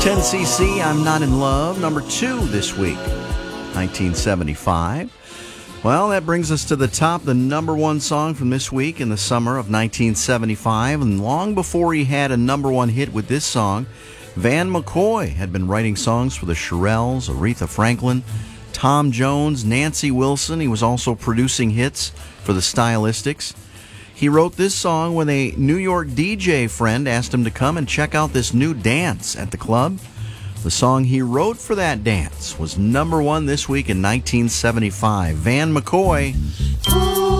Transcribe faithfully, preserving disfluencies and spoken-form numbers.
ten C C, I'm Not in Love, number two this week, nineteen seventy-five. Well, that brings us to the top, the number one song from this week in the summer of nineteen seventy-five. And long before he had a number one hit with this song, Van McCoy had been writing songs for the Shirelles, Aretha Franklin, Tom Jones, Nancy Wilson. He was also producing hits for the Stylistics. He wrote this song when a New York D J friend asked him to come and check out this new dance at the club. The song he wrote for that dance was number one this week in nineteen seventy-five. Van McCoy.